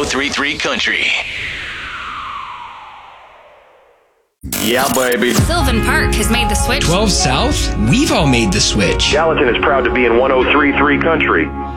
1033 Country. Yeah, baby. Sylvan Park has made the switch. 12 South? We've all made the switch. Gallatin is proud to be in 1033 Country.